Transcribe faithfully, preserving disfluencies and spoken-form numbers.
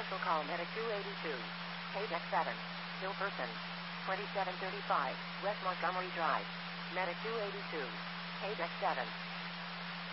Commercial call Medic two eighty-two. Paydeck seven. Still person. twenty-seven thirty-five. West Montgomery Drive. Medic two eighty-two. Paydeck seven.